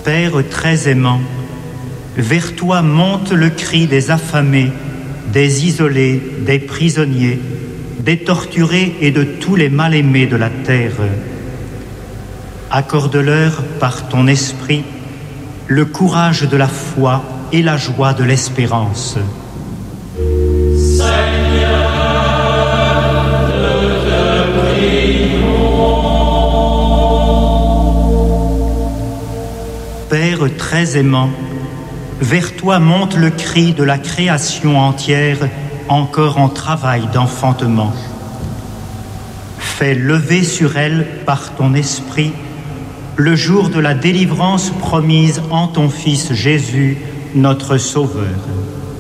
Père très aimant, vers toi monte le cri des affamés, des isolés, des prisonniers, des torturés et de tous les mal-aimés de la terre. Accorde-leur par ton esprit le courage de la foi et la joie de l'espérance. Seigneur, nous te prions. Père très aimant, vers toi monte le cri de la création entière, encore en travail d'enfantement. Fais lever sur elle, par ton esprit, le jour de la délivrance promise en ton Fils Jésus, notre Sauveur.